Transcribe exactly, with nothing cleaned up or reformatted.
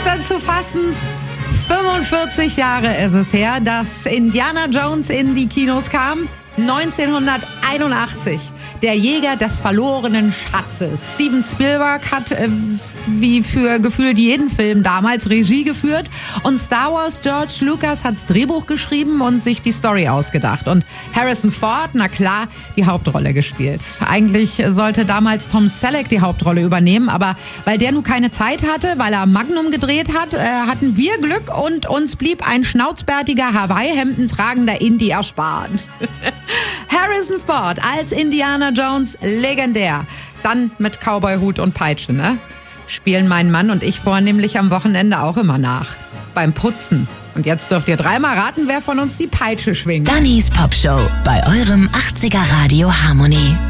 gestern zu fassen. fünfundvierzig Jahre ist es her, dass Indiana Jones in die Kinos kam. neunzehnhunderteinundachtzig. Der Jäger des verlorenen Schatzes. Steven Spielberg hat, äh, wie für gefühlt jeden Film damals, Regie geführt. Und Star Wars George Lucas hat's Drehbuch geschrieben und sich die Story ausgedacht. Und Harrison Ford, na klar, die Hauptrolle gespielt. Eigentlich sollte damals Tom Selleck die Hauptrolle übernehmen, aber weil der nun keine Zeit hatte, weil er Magnum gedreht hat, äh, hatten wir Glück und uns blieb ein schnauzbärtiger Hawaii-Hemden tragender Indie erspart. Harrison Ford als Indiana Jones, legendär. Dann mit Cowboy-Hut und Peitsche, ne? Spielen mein Mann und ich vornehmlich am Wochenende auch immer nach. Beim Putzen. Und jetzt dürft ihr dreimal raten, wer von uns die Peitsche schwingt. Dannys Popshow bei eurem achtziger Radio Harmonie.